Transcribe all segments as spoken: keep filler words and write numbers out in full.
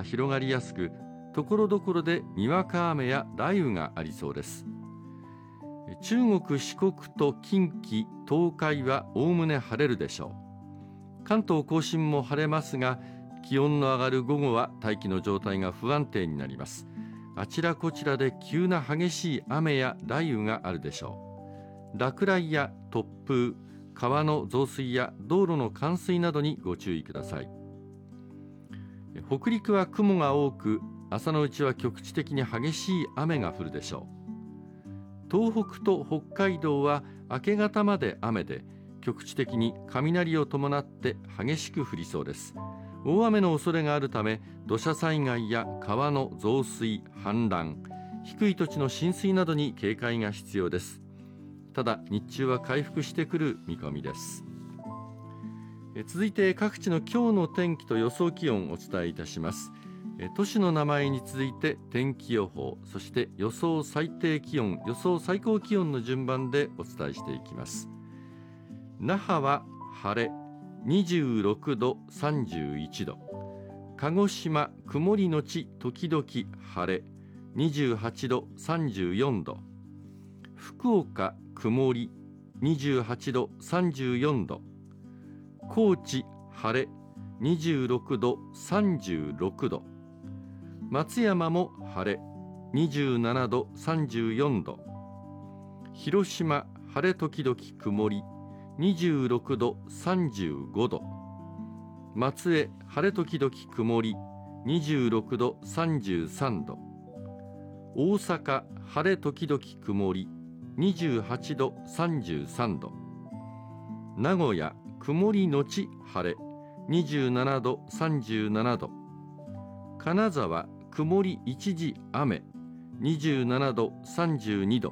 広がりやすく、ところどころでにわか雨や雷雨がありそうです。中国、四国と近畿、東海はおおむね晴れるでしょう。関東甲信も晴れますが、気温の上がる午後は大気の状態が不安定になります。あちらこちらで急な激しい雨や雷雨があるでしょう。落雷や突風、川の増水や道路の冠水などにご注意ください。北陸は雲が多く、朝のうちは局地的に激しい雨が降るでしょう。東北と北海道は明け方まで雨で、局地的に雷を伴って激しく降りそうです。大雨の恐れがあるため、土砂災害や川の増水、氾濫、低い土地の浸水などに警戒が必要です。ただ、日中は回復してくる見込みです。え続いて各地の今日の天気と予想気温をお伝えいたします。え都市の名前に続いて天気予報、そして予想最低気温、予想最高気温の順番でお伝えしていきます。那覇は晴れ、にじゅうろくど、さんじゅういちど。鹿児島、曇りのち時々晴れ、にじゅうはちど、さんじゅうよんど。福岡、曇り、にじゅうはちど、さんじゅうよんど。高知、晴れ、にじゅうろくど、さんじゅうろくど。松山も晴れ、にじゅうななど、さんじゅうよんど。広島、晴れ時々曇り、にじゅうろくど、さんじゅうごど。松江、晴れ時々曇り、にじゅうろくど、さんじゅうさんど。大阪、晴れ時々曇り、にじゅうはちど、さんじゅうさんど。名古屋、曇りのち晴れ、にじゅうななど、さんじゅうななど。金沢、曇り一時雨、にじゅうななど、さんじゅうにど。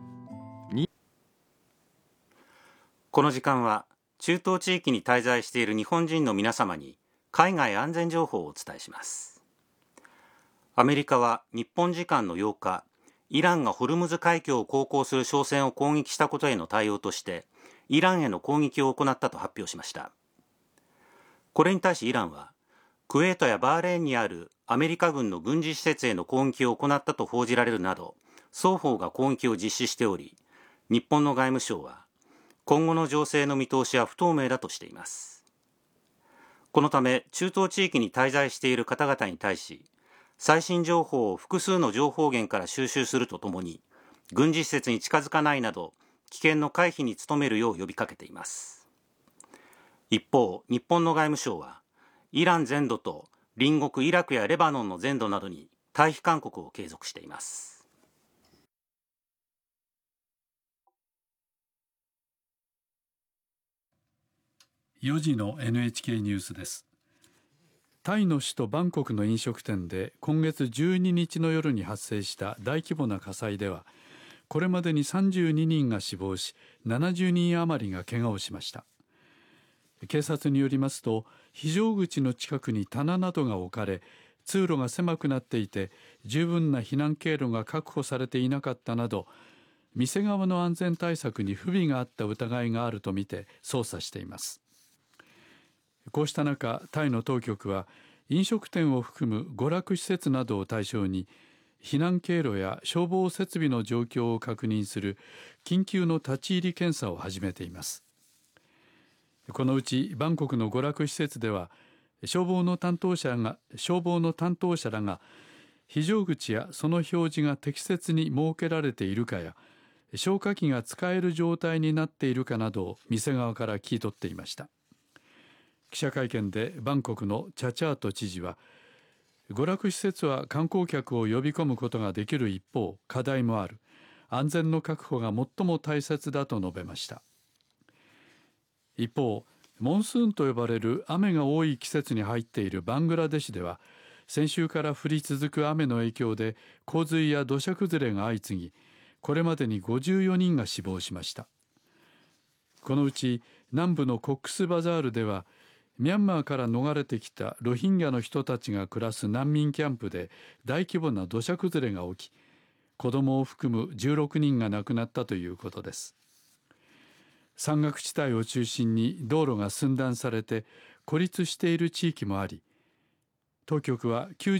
この時間は中東地域に滞在している日本人の皆様に海外安全情報をお伝えします。アメリカは日本時間のようか、イランがホルムズ海峡を航行する商船を攻撃したことへの対応としてイランへの攻撃を行ったと発表しました。これに対しイランは、クウェートやバーレーンにあるアメリカ軍の軍事施設への攻撃を行ったと報じられるなど、双方が攻撃を実施しており、日本の外務省は今後の情勢の見通しは不透明だとしています。このため中東地域に滞在している方々に対し、最新情報を複数の情報源から収集するとともに、軍事施設に近づかないなど危険の回避に努めるよう呼びかけています。一方、日本の外務省はイラン全土と隣国イラクやレバノンの全土などに退避勧告を継続しています。 よじの エヌエイチケー ニュースです。タイの首都バンコクの飲食店で今月じゅうににちの夜に発生した大規模な火災では、これまでにさんじゅうににんが死亡し、ななじゅうにん余りが怪我をしました。警察によりますと、非常口の近くに棚などが置かれ、通路が狭くなっていて十分な避難経路が確保されていなかったなど、店側の安全対策に不備があった疑いがあるとみて捜査しています。こうした中、タイの当局は飲食店を含む娯楽施設などを対象に避難経路や消防設備の状況を確認する緊急の立ち入り検査を始めています。このうちバンコクの娯楽施設では、消防の担当者が消防の担当者らが非常口やその表示が適切に設けられているかや、消火器が使える状態になっているかなどを店側から聞き取っていました。記者会見でバンコクのチャチャート知事は、娯楽施設は観光客を呼び込むことができる一方、課題もある。安全の確保が最も大切だと述べました。一方、モンスーンと呼ばれる雨が多い季節に入っているバングラデシュでは、先週から降り続く雨の影響で洪水や土砂崩れが相次ぎ、これまでにごじゅうよにんが死亡しました。このうち南部のコックスバザールでは、ミャンマーから逃れてきたロヒンギャの人たちが暮らす難民キャンプで大規模な土砂崩れが起き、子どもを含むじゅうろくにんが亡くなったということです。山岳地帯を中心に道路が寸断されて孤立している地域もあり、当局は救助